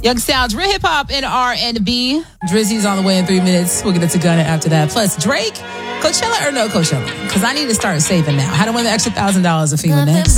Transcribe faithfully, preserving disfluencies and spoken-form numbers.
Young Sounds, real hip hop and R and B. Drizzy's on the way in three minutes. We'll get it to Gunna after that. Plus Drake, Coachella or no Coachella? Because I need to start saving now. How to win the extra thousand dollars of FEMA next.